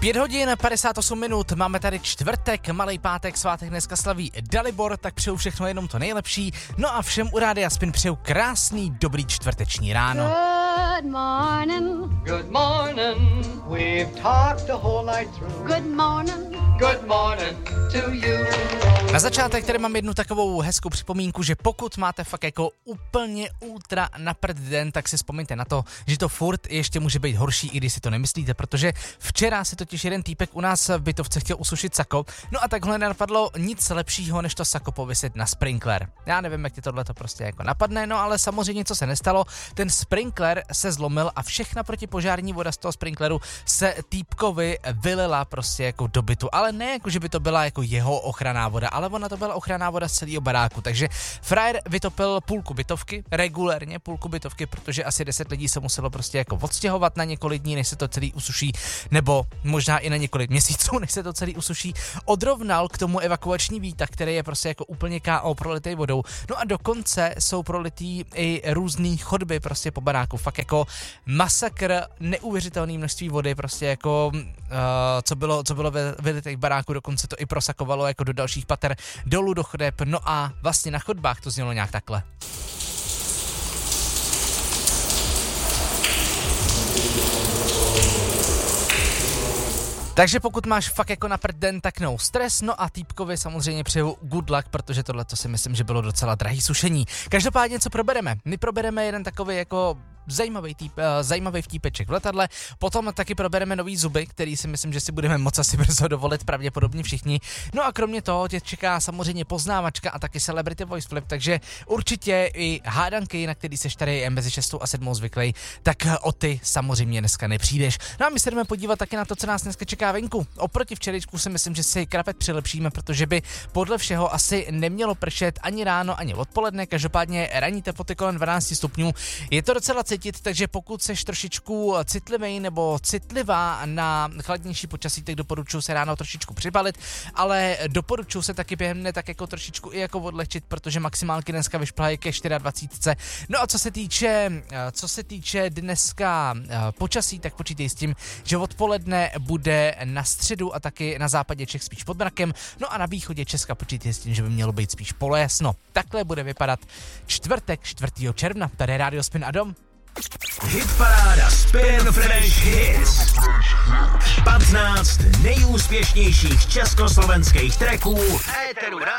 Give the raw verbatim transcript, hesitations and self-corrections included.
Pět hodin, padesát osm minut, máme tady čtvrtek, malej pátek, svátek dneska slaví Dalibor, tak přeju všechno jenom to nejlepší. No a všem u Rádia Spin přeju krásný, dobrý čtvrteční ráno. Good morning. Good morning. We've talked the whole night through. Good morning. Good morning to you. Na začátek tady mám jednu takovou hezkou připomínku, že pokud máte fakt jako úplně ultra na prd den, tak si vzpomeňte na to, že to furt ještě může být horší, i když si to nemyslíte, protože včera si totiž jeden týpek u nás v bytovce chtěl usušit sako, no a takhle nenapadlo nic lepšího, než to sako pověsit na sprinkler. Já nevím, jak ti tohle to prostě jako napadne, no ale samozřejmě co se nestalo, ten sprinkler se zlomil a všechna protipožární voda z toho sprinkleru se týpkovi vylila prostě jako do bytu, ale ne jako, že by to byla jako jeho ochranná voda, ale ona to byla ochranná voda z celého baráku, takže frajer vytopil půlku bytovky, regulérně půlku bytovky, protože asi deset lidí se muselo prostě jako odstěhovat na několik dní, než se to celý usuší, nebo možná i na několik měsíců, než se to celý usuší. Odrovnal k tomu evakuační výtah, který je prostě jako úplně ká ó prolitej vodou. No a dokonce jsou prolitý i různý chodby prostě po baráku. Fakt jako masakr, neuvěřitelné množství vody, prostě jako uh, co bylo, co bylo ve vylitej v baráku, dokonce to i prosakovalo jako do dalších pater, dolů do chodeb, no a vlastně na chodbách to znělo nějak takhle. Takže pokud máš fakt jako na prd den, tak no stres, no a týpkovi samozřejmě přeju good luck, protože tohle to si myslím, že bylo docela drahý sušení. Každopádně co probereme? My probereme jeden takový jako zajímavý, týp, uh, zajímavý vtípeček v letadle, potom taky probereme nový zuby, který si myslím, že si budeme moc asi brzo dovolit, pravděpodobně všichni. No a kromě toho tě čeká samozřejmě poznávačka a taky Celebrity Voice Flip, takže určitě i hádanky, na který seš tady mezi šestou a sedmou zvyklý, tak o ty samozřejmě dneska nepřijdeš. No a my se jdeme podívat taky na to, co nás dneska čeká venku. Oproti včerejčku si myslím, že si krapet přilepšíme, protože by podle všeho asi nemělo pršet ani ráno, ani odpoledne, každopádně ranní teploty kolem dvanáct stupňů. Je to docela cítit, takže pokud seš trošičku citlivý nebo citlivá na chladnější počasí, tak doporučuji se ráno trošičku přibalit, ale doporučuji se taky během dne tak jako trošičku i jako odlehčit, protože maximálky dneska vyšplhají ke dvacet čtyři. No a co se týče, co se týče dneska počasí, tak počítej s tím, že odpoledne bude na středu a taky na západě Čech spíš pod mrakem, no a na východě Česka počítej s tím, že by mělo být spíš polojasno. Takhle bude vypadat čtvrtek čtvrtého června. Tady je Rádio Spin a Dom. Hitparáda Spin Fresh Hits. patnáct nejúspěšnějších československých tracků éteru